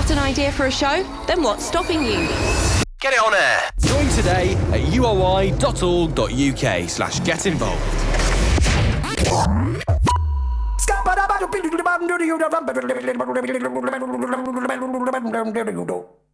Got an idea for a show? Then what's stopping you? Get it on air. Join today at uoi.org.uk/get involved.